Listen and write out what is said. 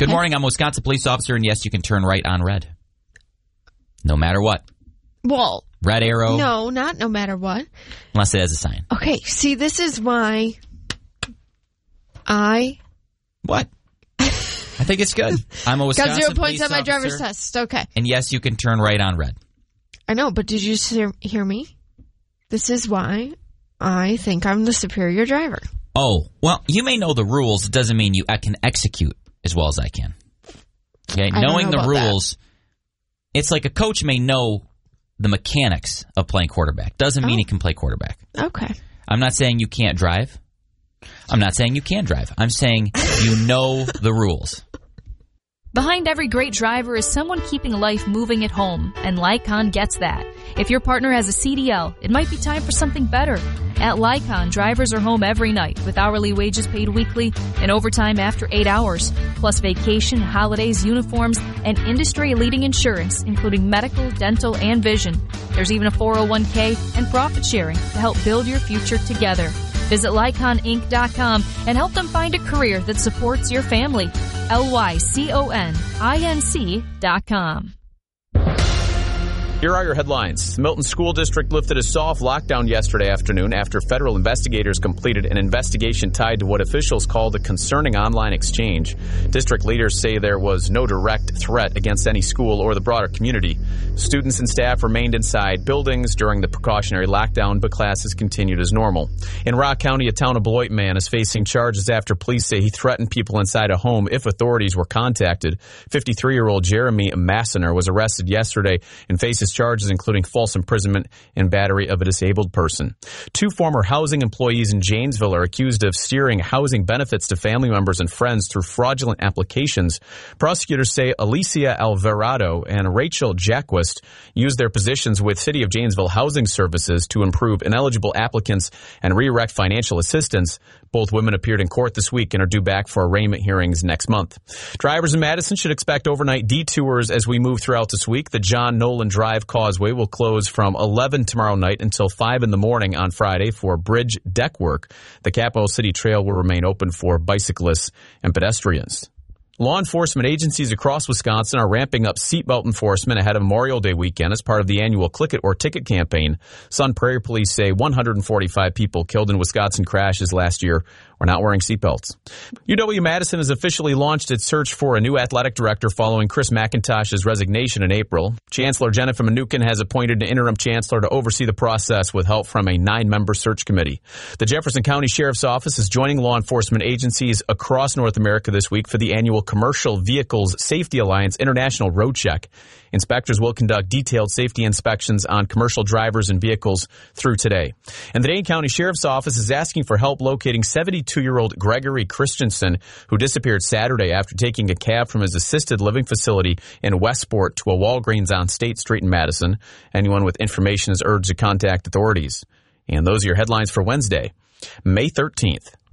Good morning. I'm a Wisconsin police officer, and yes, you can turn right on red. No matter what. Well, red arrow. No, not no matter what. Unless it has a sign. Okay, see, this is why What? I think it's good. I'm a Wisconsin got 0 police points on my officer, driver's test. Okay. And yes, you can turn right on red. I know, but did you hear me? This is why I think I'm the superior driver. Oh, well, you may know the rules. It doesn't mean I can execute as well as I can. Okay, knowing the rules, it's like a coach may know the mechanics of playing quarterback. Doesn't mean he can play quarterback. Okay. I'm not saying you can't drive. I'm not saying you can drive. I'm saying you know the rules. Behind every great driver is someone keeping life moving at home, and Lycon gets that. If your partner has a CDL, it might be time for something better. At Lycon, drivers are home every night with hourly wages paid weekly and overtime after 8 hours, plus vacation, holidays, uniforms, and industry-leading insurance, including medical, dental, and vision. There's even a 401k and profit sharing to help build your future together. Visit LyconInc.com and help them find a career that supports your family. LYCONINC.com. Here are your headlines. The Milton School District lifted a soft lockdown yesterday afternoon after federal investigators completed an investigation tied to what officials called a concerning online exchange. District leaders say there was no direct threat against any school or the broader community. Students and staff remained inside buildings during the precautionary lockdown, but classes continued as normal. In Rock County, a town of Beloit man is facing charges after police say he threatened people inside a home if authorities were contacted. 53-year-old Jeremy Massener was arrested yesterday and faces charges including false imprisonment and battery of a disabled person. 2 former housing employees in Janesville are accused of steering housing benefits to family members and friends through fraudulent applications. Prosecutors say Alicia Alvarado and Rachel Jacquist used their positions with City of Janesville Housing Services to improve ineligible applicants and redirect financial assistance. Both women appeared in court this week and are due back for arraignment hearings next month. Drivers in Madison should expect overnight detours as we move throughout this week. The John Nolan Drive Causeway will close from 11 tomorrow night until 5 in the morning on Friday for bridge deck work. The Capital City Trail will remain open for bicyclists and pedestrians. Law enforcement agencies across Wisconsin are ramping up seatbelt enforcement ahead of Memorial Day weekend as part of the annual Click It or Ticket campaign. Sun Prairie Police say 145 people killed in Wisconsin crashes last year were not wearing seatbelts. UW-Madison has officially launched its search for a new athletic director following Chris McIntosh's resignation in April. Chancellor Jennifer Mnuchin has appointed an interim chancellor to oversee the process with help from a 9-member search committee. The Jefferson County Sheriff's Office is joining law enforcement agencies across North America this week for the annual Commercial Vehicles Safety Alliance International Road Check. Inspectors will conduct detailed safety inspections on commercial drivers and vehicles through today. And the Dane County Sheriff's Office is asking for help locating 72-year-old Gregory Christensen, who disappeared Saturday after taking a cab from his assisted living facility in Westport to a Walgreens on State Street in Madison. Anyone with information is urged to contact authorities. And those are your headlines for Wednesday, May 13th.